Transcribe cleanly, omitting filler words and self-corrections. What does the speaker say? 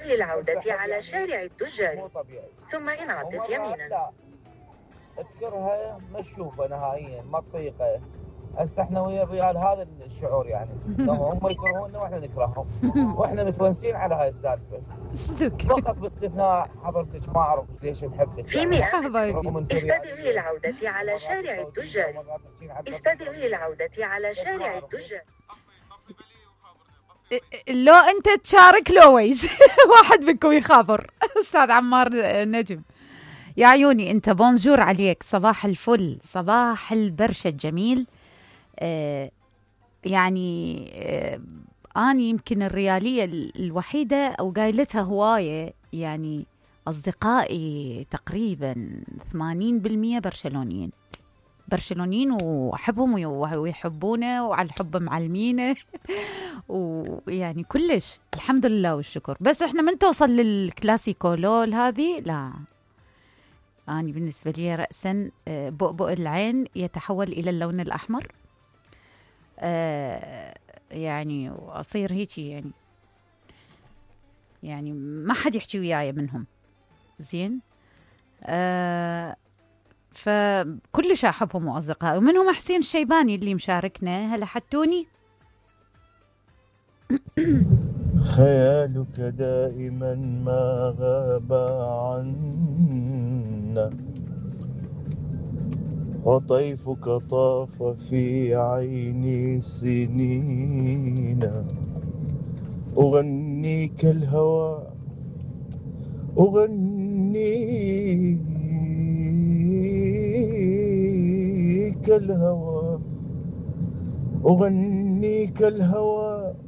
للعودة على شارع التجار، ثم انعطف يمينا. اذكرها مشوفة نهائيا ما تطيقه. هسه احنا ويا الريال هذا الشعور يعني هم يكرهونا واحنا نكرههم واحنا متونسين على هاي السالفه فقط باستثناء حضرتك ما اعرف ليش نحبك في مئة استدعي للعودة على شارع التجار. استدعي للعودة على شارع التجار. لو انت تشارك لويز واحد بكم يخابر. استاذ عمار نجم يا عيوني انت بونجور عليك، صباح الفل، صباح البرشة الجميل. يعني أنا يمكن الريالية الوحيدة أو قايلتها هواية، يعني أصدقائي تقريبا 80% برشلونيين وأحبهم ويحبونه وعلى الحب معلمينه ويعني كلش الحمد لله والشكر. بس إحنا من توصل للكلاسيكو لول هذه لا، أنا بالنسبة لي رأسا بؤبؤ العين يتحول إلى اللون الأحمر. يعني أصير هيك يعني ما حد يحكي وياي منهم زين. فكلش أحبهم وأصدقائي، ومنهم حسين الشيباني اللي مشاركنا. هلا حتوني. خيالك دائما ما غاب عنا، وطيفك طاف في عيني سنين، أغنيك الهوى أغنيك الهوى